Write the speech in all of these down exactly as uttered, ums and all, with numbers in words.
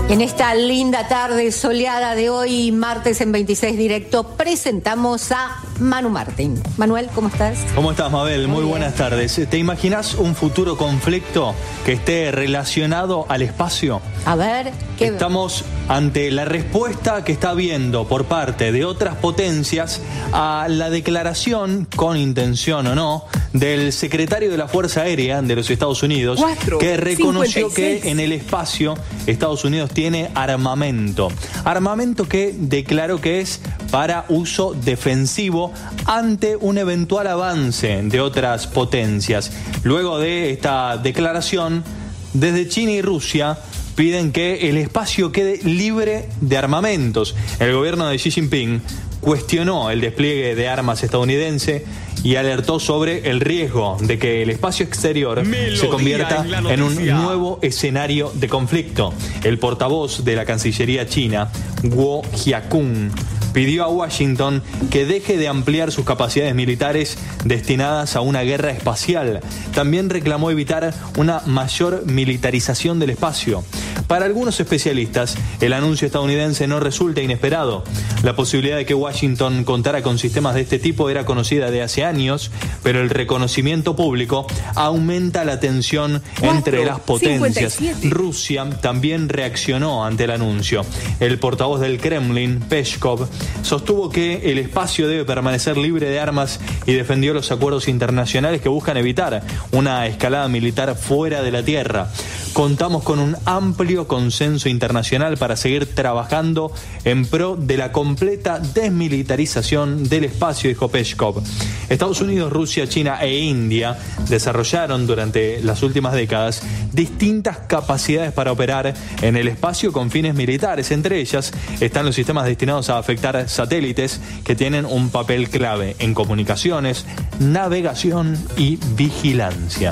En esta linda tarde soleada de hoy, martes en veintiséis Directo, presentamos a Manu Martín. Manuel, ¿cómo estás? ¿Cómo estás, Mabel? Muy, Muy buenas tardes. ¿Te imaginas un futuro conflicto que esté relacionado al espacio? A ver, ¿qué? Estamos ante la respuesta que está habiendo por parte de otras potencias a la declaración, con intención o no, del secretario de la Fuerza Aérea de los Estados Unidos, Cuatro, que reconoció cincuenta y seis. que en el espacio Estados Unidos tiene armamento. Armamento que declaró que es para uso defensivo ante un eventual avance de otras potencias. Luego de esta declaración, desde China y Rusia piden que el espacio quede libre de armamentos. El gobierno de Xi Jinping cuestionó el despliegue de armas estadounidense y alertó sobre el riesgo de que el espacio exterior Melodía se convierta en, en un nuevo escenario de conflicto. El portavoz de la Cancillería china, Guo Jiakun, pidió a Washington que deje de ampliar sus capacidades militares destinadas a una guerra espacial. También reclamó evitar una mayor militarización del espacio. Para algunos especialistas, el anuncio estadounidense no resulta inesperado. La posibilidad de que Washington contara con sistemas de este tipo era conocida de hace años, pero el reconocimiento público aumenta la tensión entre las potencias. Rusia también reaccionó ante el anuncio. El portavoz del Kremlin, Peskov, sostuvo que el espacio debe permanecer libre de armas y defendió los acuerdos internacionales que buscan evitar una escalada militar fuera de la Tierra. Contamos con un amplio consenso internacional para seguir trabajando en pro de la completa desmilitarización del espacio, dijo Peskov. Estados Unidos, Rusia, China e India desarrollaron durante las últimas décadas distintas capacidades para operar en el espacio con fines militares. Entre ellas están los sistemas destinados a afectar satélites, que tienen un papel clave en comunicaciones, navegación y vigilancia.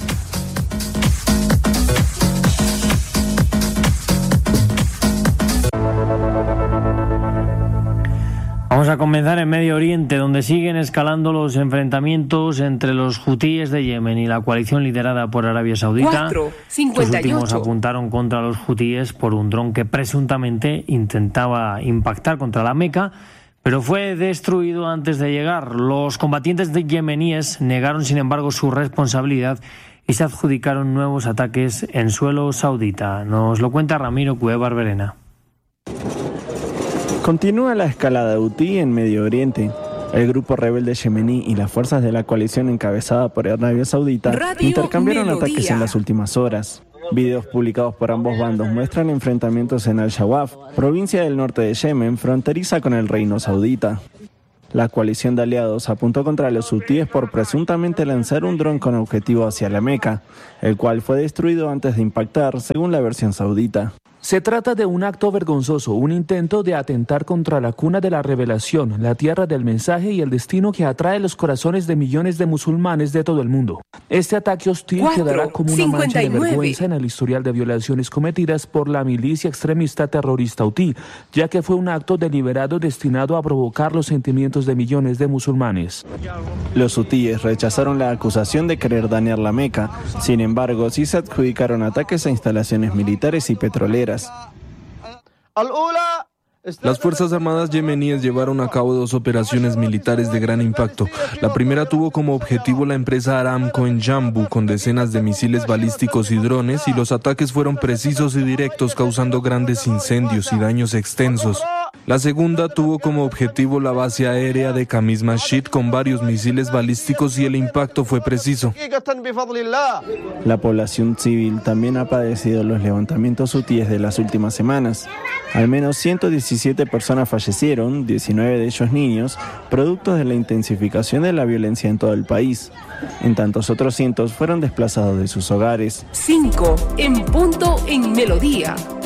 Vamos a comenzar en Medio Oriente, donde siguen escalando los enfrentamientos entre los hutíes de Yemen y la coalición liderada por Arabia Saudita. Cuatro, cincuenta y ocho. Los últimos apuntaron contra los hutíes por un dron que presuntamente intentaba impactar contra la Meca, pero fue destruido antes de llegar. Los combatientes de yemeníes negaron, sin embargo, su responsabilidad y se adjudicaron nuevos ataques en suelo saudita. Nos lo cuenta Ramiro Cueva Barberena. Continúa la escalada hutí en Medio Oriente. El grupo rebelde yemení y las fuerzas de la coalición encabezada por Arabia Saudita Radio intercambiaron Melodía. Ataques en las últimas horas. Videos publicados por ambos bandos muestran enfrentamientos en Al-Shawaf, provincia del norte de Yemen, fronteriza con el reino saudita. La coalición de aliados apuntó contra los hutíes por presuntamente lanzar un dron con objetivo hacia la Meca, el cual fue destruido antes de impactar, según la versión saudita. Se trata de un acto vergonzoso, un intento de atentar contra la cuna de la revelación, la tierra del mensaje y el destino que atrae los corazones de millones de musulmanes de todo el mundo. Este ataque hostil Cuatro, quedará como una mancha de vergüenza en el historial de violaciones cometidas por la milicia extremista terrorista hutí, ya que fue un acto deliberado destinado a provocar los sentimientos de millones de musulmanes. Los hutíes rechazaron la acusación de querer dañar la Meca, sin embargo, sí se adjudicaron ataques a instalaciones militares y petroleras. Las Fuerzas Armadas yemeníes llevaron a cabo dos operaciones militares de gran impacto. La primera tuvo como objetivo la empresa Aramco en Jambu, con decenas de misiles balísticos y drones, y los ataques fueron precisos y directos, causando grandes incendios y daños extensos. La segunda tuvo como objetivo la base aérea de Khamis Masjid con varios misiles balísticos y el impacto fue preciso. La población civil también ha padecido los levantamientos hutíes de las últimas semanas. Al menos ciento diecisiete personas fallecieron, diecinueve de ellos niños, producto de la intensificación de la violencia en todo el país. En tantos otros cientos fueron desplazados de sus hogares. Cinco en punto en Melodía.